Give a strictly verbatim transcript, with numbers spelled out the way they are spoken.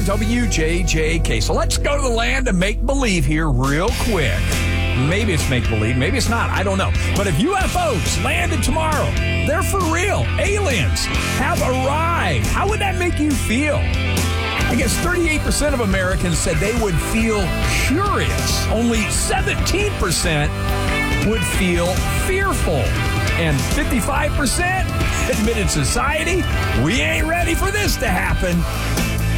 W J J K. So let's go to the land of make-believe here real quick. Maybe it's make-believe, maybe it's not, I don't know. But if U F Os landed tomorrow, they're for real. Aliens have arrived. How would that make you feel? I guess thirty-eight percent of Americans said they would feel curious. Only seventeen percent would feel fearful. And fifty-five percent admitted society, we ain't ready for this to happen.